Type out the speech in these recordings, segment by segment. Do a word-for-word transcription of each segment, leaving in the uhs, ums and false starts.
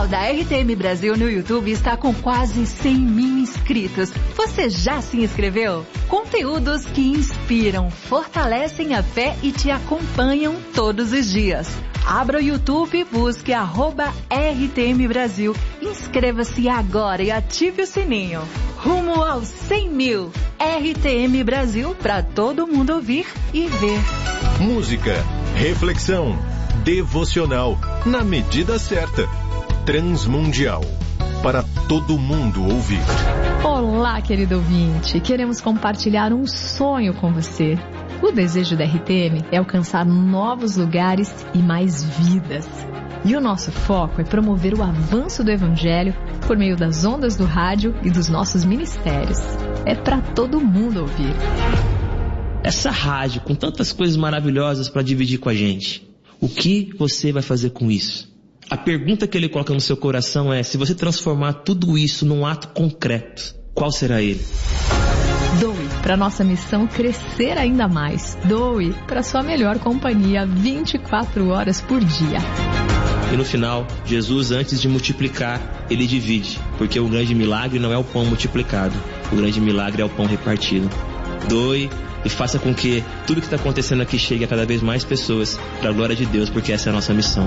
canal da R T M Brasil no YouTube está com quase cem mil inscritos. Você já se inscreveu? Conteúdos que inspiram, fortalecem a fé e te acompanham todos os dias. Abra o YouTube e busque arroba R T M Brasil. Inscreva-se agora e ative o sininho. Rumo aos cem mil. R T M Brasil para todo mundo ouvir e ver. Música, reflexão, devocional, na medida certa. Transmundial, para todo mundo ouvir. Olá, querido ouvinte. Queremos compartilhar um sonho com você. O desejo da R T M é alcançar novos lugares e mais vidas. E o nosso foco é promover o avanço do Evangelho por meio das ondas do rádio e dos nossos ministérios. É para todo mundo ouvir. Essa rádio com tantas coisas maravilhosas para dividir com a gente, o que você vai fazer com isso? A pergunta que ele coloca no seu coração é: se você transformar tudo isso num ato concreto, qual será ele? Doe para nossa missão crescer ainda mais. Doe para sua melhor companhia vinte e quatro horas por dia. E no final, Jesus, antes de multiplicar, ele divide, porque o grande milagre não é o pão multiplicado, o grande milagre é o pão repartido. Doe e faça com que tudo que está acontecendo aqui chegue a cada vez mais pessoas, para a glória de Deus, porque essa é a nossa missão.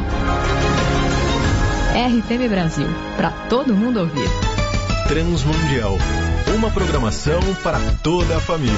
R T M Brasil, para todo mundo ouvir. Transmundial, uma programação para toda a família.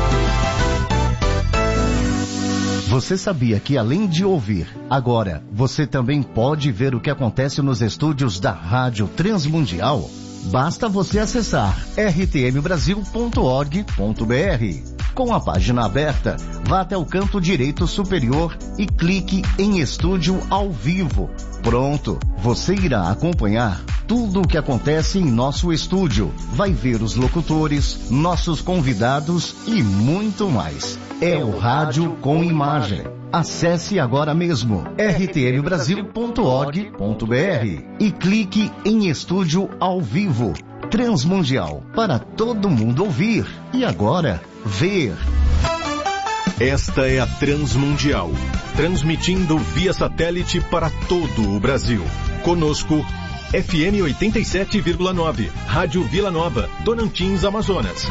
Você sabia que além de ouvir, agora você também pode ver o que acontece nos estúdios da Rádio Transmundial? Basta você acessar r t m brasil ponto org ponto b r. Com a página aberta, vá até o canto direito superior e clique em Estúdio ao Vivo. Pronto, você irá acompanhar tudo o que acontece em nosso estúdio. Vai ver os locutores, nossos convidados e muito mais. É o rádio com imagem. Acesse agora mesmo r t m brasil ponto org ponto b r e clique em Estúdio ao Vivo. Transmundial, para todo mundo ouvir e agora ver. Esta é a Transmundial, transmitindo via satélite para todo o Brasil. Conosco, F M oitenta e sete vírgula nove, Rádio Vila Nova, Tocantins, Amazonas.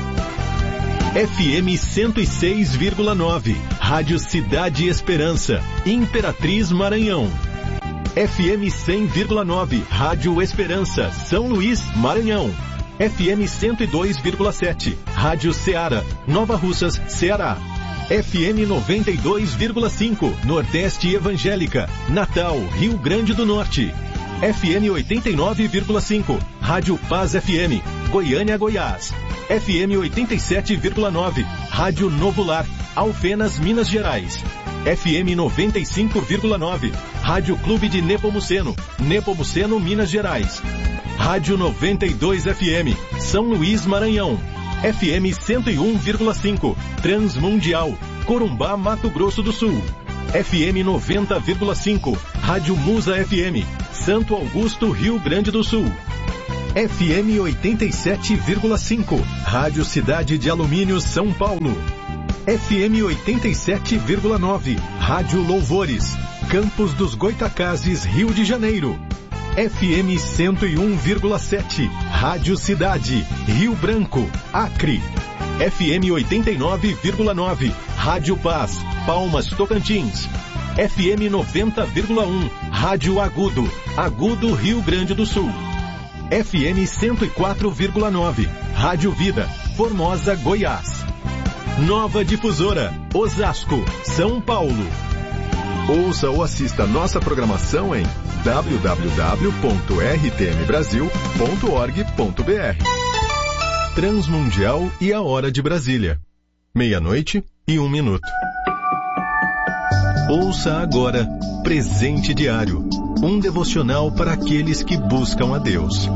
F M cento e seis vírgula nove, Rádio Cidade Esperança, Imperatriz, Maranhão. F M cem vírgula nove, Rádio Esperança, São Luís, Maranhão. F M cento e dois vírgula sete, Rádio Ceará, Nova Russas, Ceará. F M noventa e dois vírgula cinco, Nordeste Evangélica, Natal, Rio Grande do Norte. F M oitenta e nove vírgula cinco, Rádio Paz F M, Goiânia, Goiás. F M oitenta e sete vírgula nove, Rádio Novo Lar, Alfenas, Minas Gerais. F M noventa e cinco vírgula nove, Rádio Clube de Nepomuceno, Nepomuceno, Minas Gerais. Rádio noventa e dois F M, São Luís, Maranhão. F M cento e um vírgula cinco, Transmundial, Corumbá, Mato Grosso do Sul. F M noventa vírgula cinco, Rádio Musa F M, Santo Augusto, Rio Grande do Sul. F M oitenta e sete vírgula cinco, Rádio Cidade de Alumínio, São Paulo. F M oitenta e sete vírgula nove, Rádio Louvores, Campos dos Goitacazes, Rio de Janeiro. F M cento e um vírgula sete, Rádio Cidade, Rio Branco, Acre. F M oitenta e nove vírgula nove, Rádio Paz, Palmas, Tocantins. F M noventa vírgula um, Rádio Agudo, Agudo, Rio Grande do Sul. F M cento e quatro vírgula nove, Rádio Vida, Formosa, Goiás. Nova Difusora, Osasco, São Paulo. Ouça ou assista nossa programação em w w w ponto r t m brasil ponto org ponto b r. Transmundial e a Hora de Brasília. Meia-noite e um minuto. Ouça agora Presente Diário, um devocional para aqueles que buscam a Deus.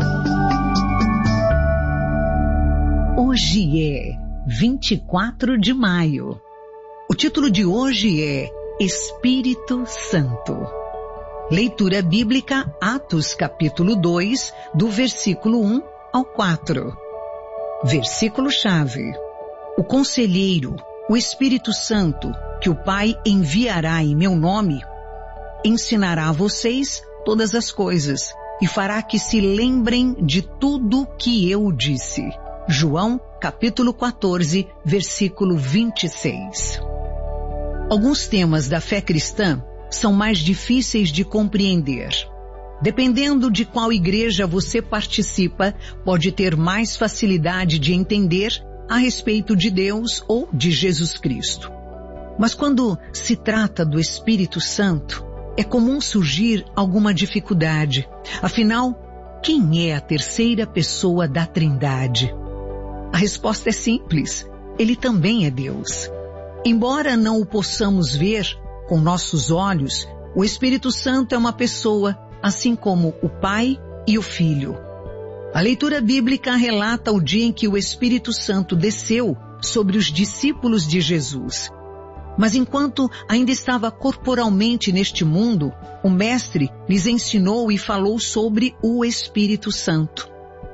Hoje é vinte e quatro de maio. O título de hoje é Espírito Santo. Leitura bíblica, Atos capítulo dois, do versículo um ao quatro. Versículo-chave. O Conselheiro, o Espírito Santo, que o Pai enviará em meu nome, ensinará a vocês todas as coisas e fará que se lembrem de tudo que eu disse. João, capítulo quatorze, versículo vinte e seis. Alguns temas da fé cristã são mais difíceis de compreender. Dependendo de qual igreja você participa, pode ter mais facilidade de entender a respeito de Deus ou de Jesus Cristo. Mas quando se trata do Espírito Santo, é comum surgir alguma dificuldade. Afinal, quem é a terceira pessoa da Trindade? A resposta é simples. Ele também é Deus. Embora não o possamos ver com nossos olhos, o Espírito Santo é uma pessoa, assim como o Pai e o Filho. A leitura bíblica relata o dia em que o Espírito Santo desceu sobre os discípulos de Jesus. Mas enquanto ainda estava corporalmente neste mundo, o Mestre lhes ensinou e falou sobre o Espírito Santo.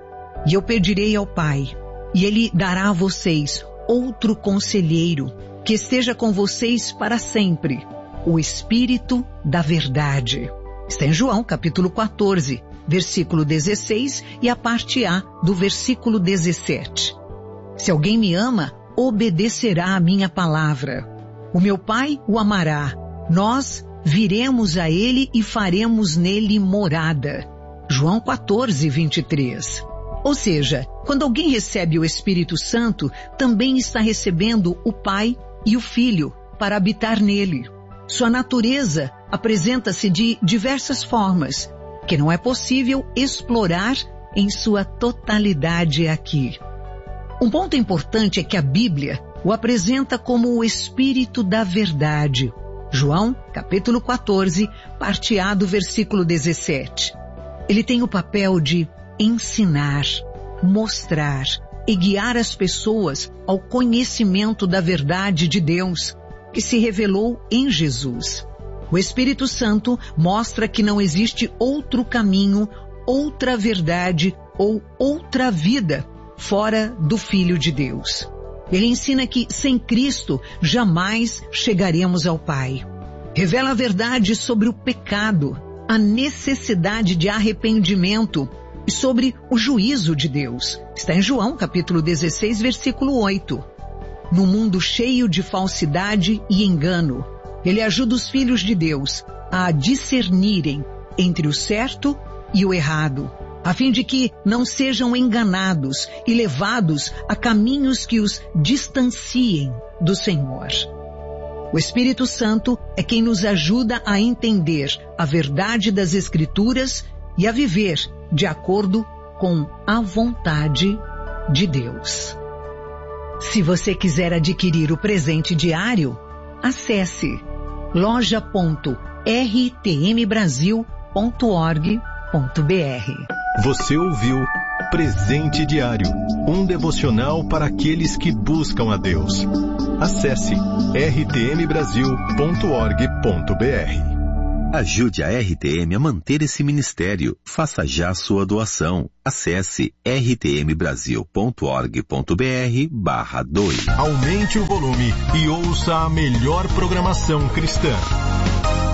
E eu pedirei ao Pai, e Ele dará a vocês outro conselheiro, que esteja com vocês para sempre, o Espírito da Verdade. Está em João, capítulo quatorze, versículo dezesseis e a parte A do versículo dezessete. Se alguém me ama, obedecerá a minha palavra. O meu Pai o amará. Nós viremos a ele e faremos nele morada. João quatorze, vinte e três. Ou seja, quando alguém recebe o Espírito Santo, também está recebendo o Pai e o Filho para habitar nele. Sua natureza apresenta-se de diversas formas, que não é possível explorar em sua totalidade aqui. Um ponto importante é que a Bíblia o apresenta como o Espírito da Verdade. João, capítulo quatorze, parte A do versículo dezessete. Ele tem o papel de ensinar, mostrar e guiar as pessoas ao conhecimento da verdade de Deus, que se revelou em Jesus. O Espírito Santo mostra que não existe outro caminho, outra verdade ou outra vida fora do Filho de Deus. Ele ensina que sem Cristo jamais chegaremos ao Pai. Revela a verdade sobre o pecado, a necessidade de arrependimento e sobre o juízo de Deus. Está em João, capítulo dezesseis, versículo oito. No mundo cheio de falsidade e engano, ele ajuda os filhos de Deus a discernirem entre o certo e o errado, a fim de que não sejam enganados e levados a caminhos que os distanciem do Senhor. O Espírito Santo é quem nos ajuda a entender a verdade das Escrituras e a viver de acordo com a vontade de Deus. Se você quiser adquirir o presente diário, acesse loja ponto r t m brasil ponto org ponto b r. Você ouviu Presente Diário, um devocional para aqueles que buscam a Deus. Acesse r t m brasil ponto org ponto b r. Ajude a R T M a manter esse ministério. Faça já sua doação. Acesse r t m brasil ponto org ponto b r barra dois. Aumente o volume e ouça a melhor programação cristã.